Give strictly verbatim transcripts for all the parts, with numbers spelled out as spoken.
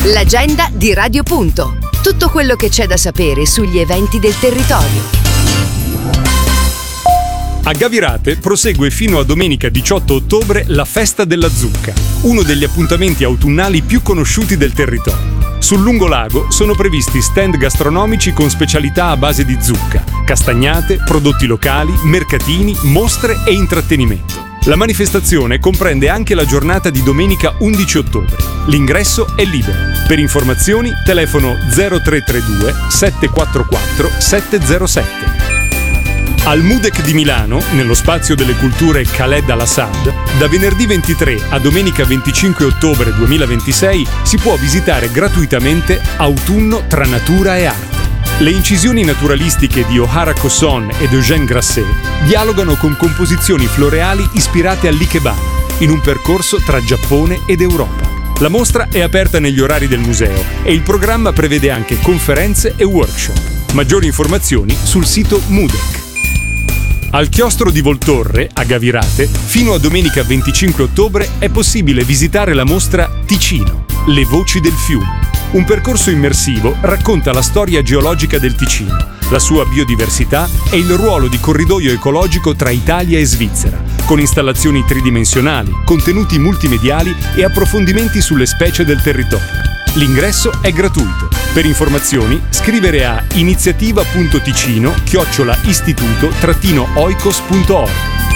L'agenda di Radio Punto. Tutto quello che c'è da sapere sugli eventi del territorio. A Gavirate prosegue fino a domenica diciotto ottobre la Festa della Zucca, uno degli appuntamenti autunnali più conosciuti del territorio. Sul lungolago sono previsti stand gastronomici con specialità a base di zucca, castagnate, prodotti locali, mercatini, mostre e intrattenimento. La manifestazione comprende anche la giornata di domenica undici ottobre. L'ingresso è libero. Per informazioni telefono zero tre tre due sette quattro quattro sette zero sette. Al Mudec di Milano, nello spazio delle culture Khaled Al-Assad, da venerdì ventitré a domenica venticinque ottobre duemilaventisei si può visitare gratuitamente Autunno tra natura e arte. Le incisioni naturalistiche di O'Hara Cosson ed Eugène Grasset dialogano con composizioni floreali ispirate all'Ikebana, in un percorso tra Giappone ed Europa. La mostra è aperta negli orari del museo e il programma prevede anche conferenze e workshop. Maggiori informazioni sul sito Mudec. Al chiostro di Voltorre, a Gavirate, fino a domenica venticinque ottobre è possibile visitare la mostra Ticino, le voci del fiume. Un percorso immersivo racconta la storia geologica del Ticino, la sua biodiversità e il ruolo di corridoio ecologico tra Italia e Svizzera, con installazioni tridimensionali, contenuti multimediali e approfondimenti sulle specie del territorio. L'ingresso è gratuito. Per informazioni scrivere a iniziativa.ticino chiocciola istituto trattino oikos punto org.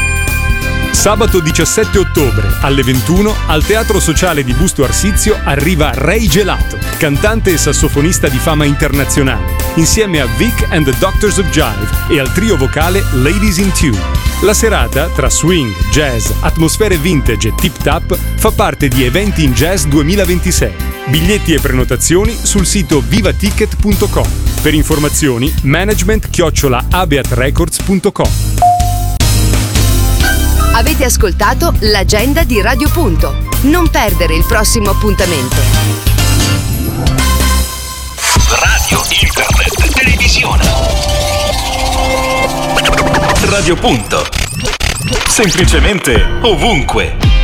Sabato diciassette ottobre alle ventuno al Teatro Sociale di Busto Arsizio arriva Ray Gelato, cantante e sassofonista di fama internazionale, insieme a Vic and the Doctors of Jive e al trio vocale Ladies in Tune. La serata, tra swing, jazz, atmosfere vintage e tip-tap, fa parte di Eventi in Jazz duemilaventisei. Biglietti e prenotazioni sul sito viva ticket punto com. Per informazioni management chiocciola abeat records punto com. Avete ascoltato l'agenda di Radio Punto. Non perdere il prossimo appuntamento. Radio, internet, televisione. Radio Punto. Semplicemente ovunque.